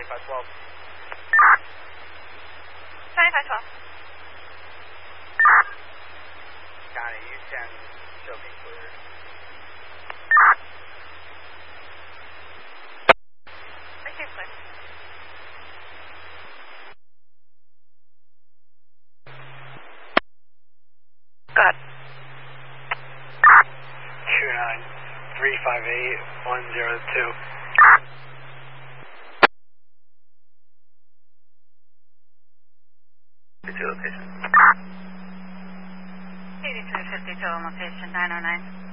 2512. 2512. County, you can show me clear. I see clear. Got it. 29358-102. Location. 8352 on location 909.